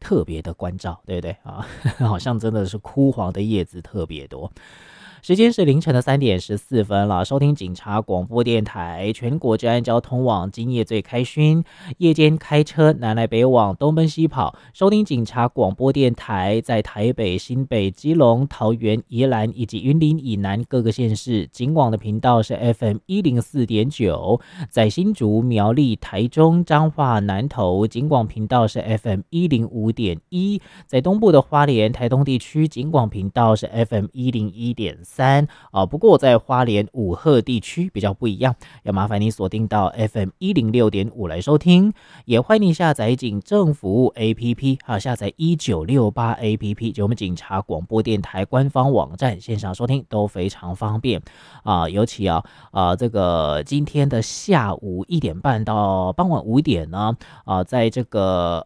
特别的关照，对不对啊？好像真的是枯黄的叶子特别多。时间是凌晨的3:14了，收听警察广播电台，全国治安交通网，今夜最开勋，夜间开车南来北往，东奔西跑，收听警察广播电台，在台北、新北、基隆、桃园、宜兰以及云林以南各个县市，警广的频道是 FM104.9，在新竹、苗栗、台中、彰化、南投，警广频道是 FM105.1，在东部的花莲、台东地区，警广频道是 FM101.3。不过在花莲五鹤地区比较不一样，要麻烦你锁定到 FM106.5 来收听，也欢迎你下载警政服务 APP， 下载1968 APP， 就我们警察广播电台官方网站，线上收听都非常方便尤其这个今天的下午1点半到傍晚5点呢，在这个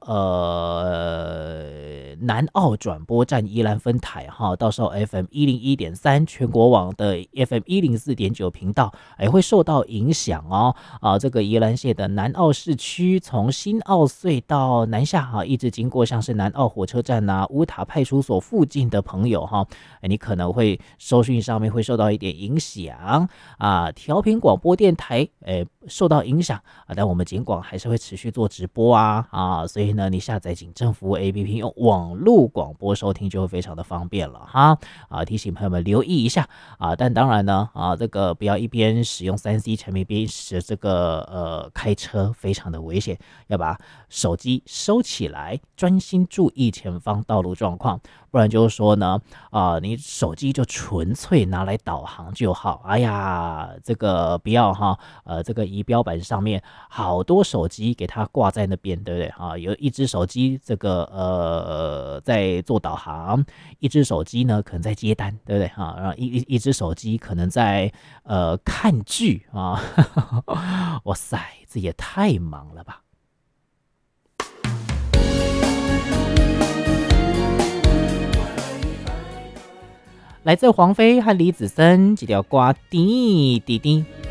南澳转播站宜兰分台到时候 FM101.3全国网的 FM104.9 频道会受到影响这个宜兰县的南澳市区，从新澳隧道南下一直经过像是南澳火车站乌塔派出所附近的朋友你可能会收讯上面会受到一点影响调频广播电台受到影响但我们警广还是会持续做直播所以呢，你下载警政服务 APP 用网络广播收听就会非常的方便了提醒朋友们留意一下但当然呢这个不要一边使用3C 产品边使这个开车，非常的危险，要把手机收起来，专心注意前方道路状况，不然就是说呢你手机就纯粹拿来导航就好。哎呀，这个不要这个仪表板上面好多手机给它挂在那边，对不对有一只手机这个在做导航，一只手机呢可能在接单，对不对然后一只手机可能在看剧哇塞，这也太忙了吧。来自黄飞和李子森这条歌，滴滴滴。